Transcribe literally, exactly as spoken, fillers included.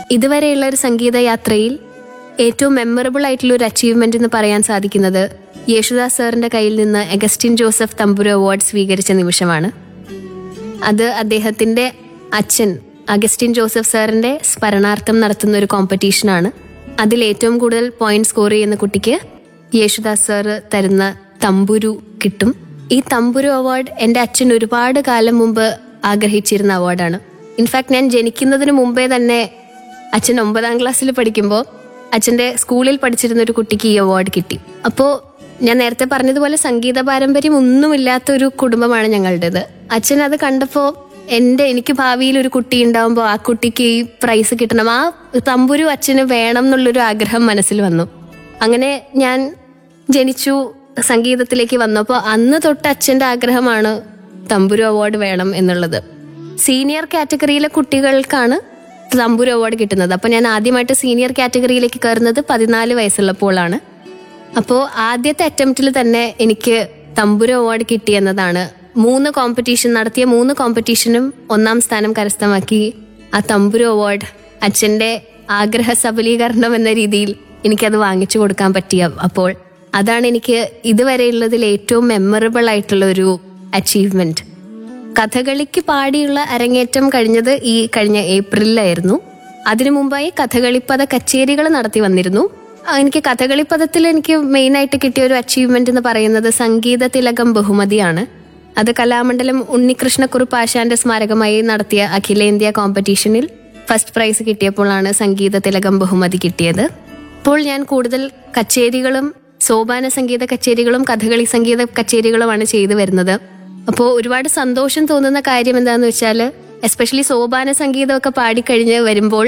ഇതുവരെയുള്ള ഒരു സംഗീത യാത്രയിൽ ഏറ്റവും മെമ്മറബിൾ ആയിട്ടുള്ള ഒരു അച്ചീവ്മെന്റ് എന്ന് പറയാൻ സാധിക്കുന്നത് യേശുദാസ് സാറിന്റെ കയ്യിൽ നിന്ന് അഗസ്റ്റിൻ ജോസഫ് തമ്പുരു അവാർഡ് സ്വീകരിച്ച നിമിഷമാണ്. അത് അദ്ദേഹത്തിന്റെ അച്ഛൻ അഗസ്റ്റിൻ ജോസഫ് സാറിന്റെ സ്മരണാർത്ഥം നടത്തുന്ന ഒരു കോമ്പറ്റീഷനാണ്. അതിൽ ഏറ്റവും കൂടുതൽ പോയിന്റ് സ്കോർ ചെയ്യുന്ന കുട്ടിക്ക് യേശുദാസ് സാറ് തരുന്ന തമ്പുരു കിട്ടും. ഈ തമ്പുരു അവാർഡ് എൻ്റെ അച്ഛൻ ഒരുപാട് കാലം മുമ്പ് ആഗ്രഹിച്ചിരുന്ന അവാർഡാണ്. ഇൻഫാക്ട് ഞാൻ ജനിക്കുന്നതിന് മുമ്പേ തന്നെ അച്ഛൻ ഒമ്പതാം ക്ലാസ്സിൽ പഠിക്കുമ്പോൾ അച്ഛൻ്റെ സ്കൂളിൽ പഠിച്ചിരുന്ന ഒരു കുട്ടിക്ക് ഈ അവാർഡ് കിട്ടി. അപ്പോൾ ഞാൻ നേരത്തെ പറഞ്ഞതുപോലെ സംഗീത പാരമ്പര്യം ഒന്നുമില്ലാത്ത ഒരു കുടുംബമാണ് ഞങ്ങളുടേത്. അച്ഛൻ അത് കണ്ടപ്പോൾ എൻ്റെ എനിക്ക് ഭാവിയിൽ ഒരു കുട്ടി ഉണ്ടാവുമ്പോൾ ആ കുട്ടിക്ക് ഈ പ്രൈസ് കിട്ടണം, ആ തമ്പുരു അച്ഛന് വേണം എന്നുള്ളൊരു ആഗ്രഹം മനസ്സിൽ വന്നു. അങ്ങനെ ഞാൻ ജനിച്ചു, സംഗീതത്തിലേക്ക് വന്നപ്പോൾ അന്ന് തൊട്ട് അച്ഛൻ്റെ ആഗ്രഹമാണ് തമ്പുരു അവാർഡ് വേണം എന്നുള്ളത്. സീനിയർ കാറ്റഗറിയിലെ കുട്ടികൾക്കാണ് തമ്പുരു അവാർഡ് കിട്ടുന്നത്. അപ്പോൾ ഞാൻ ആദ്യമായിട്ട് സീനിയർ കാറ്റഗറിയിലേക്ക് കയറുന്നത് പതിനാല് വയസ്സുള്ളപ്പോഴാണ്. അപ്പോൾ ആദ്യത്തെ അറ്റംപ്റ്റിൽ തന്നെ എനിക്ക് തമ്പുരു അവാർഡ് കിട്ടി എന്നതാണ്. മൂന്ന് കോമ്പറ്റീഷൻ നടത്തിയ മൂന്ന് കോമ്പറ്റീഷനും ഒന്നാം സ്ഥാനം കരസ്ഥമാക്കി ആ തമ്പുരു അവാർഡ് അച്ഛൻ്റെ ആഗ്രഹ സബലീകരണം എന്ന രീതിയിൽ എനിക്കത് വാങ്ങിച്ചു കൊടുക്കാൻ പറ്റിയ. അപ്പോൾ അതാണ് എനിക്ക് ഇതുവരെയുള്ളതിൽ ഏറ്റവും മെമ്മറബിൾ ആയിട്ടുള്ള ഒരു അച്ചീവ്മെന്റ്. കഥകളിക്ക് പാടിയുള്ള അരങ്ങേറ്റം കഴിഞ്ഞത് ഈ കഴിഞ്ഞ ഏപ്രിലായിരുന്നു. അതിനു മുമ്പായി കഥകളിപ്പദ കച്ചേരികൾ നടത്തി വന്നിരുന്നു. എനിക്ക് കഥകളിപ്പദത്തിൽ എനിക്ക് മെയിനായിട്ട് കിട്ടിയ ഒരു അച്ചീവ്മെന്റ് എന്ന് പറയുന്നത് സംഗീത തിലകം ബഹുമതിയാണ്. അത് കലാമണ്ഡലം ഉണ്ണികൃഷ്ണക്കുറുപ്പ് ആശാന്റെ സ്മാരകമായി നടത്തിയ അഖിലേന്ത്യാ കോമ്പറ്റീഷനിൽ ഫസ്റ്റ് പ്രൈസ് കിട്ടിയപ്പോഴാണ് സംഗീത തിലകം ബഹുമതി കിട്ടിയത്. ഇപ്പോൾ ഞാൻ കൂടുതൽ കച്ചേരികളും സോപാന സംഗീത കച്ചേരികളും കഥകളി സംഗീത കച്ചേരികളുമാണ് ചെയ്തു വരുന്നത്. അപ്പോൾ ഒരുപാട് സന്തോഷം തോന്നുന്ന കാര്യം എന്താണെന്ന് വെച്ചാൽ എസ്പെഷ്യലി സോപാന സംഗീതമൊക്കെ പാടിക്കഴിഞ്ഞ് വരുമ്പോൾ